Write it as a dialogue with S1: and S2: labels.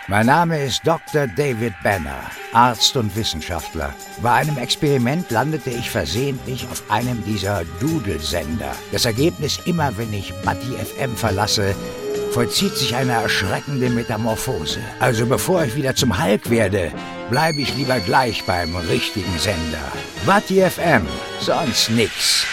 S1: Mein Name ist Dr. David Banner, Arzt und Wissenschaftler. Bei einem Experiment landete ich versehentlich auf einem dieser Doodle-Sender. Das Ergebnis: immer wenn ich Buddy FM verlasse, vollzieht sich eine erschreckende Metamorphose. Also bevor ich wieder zum Hulk werde, bleibe ich lieber gleich beim richtigen Sender. Buddy FM, sonst nix.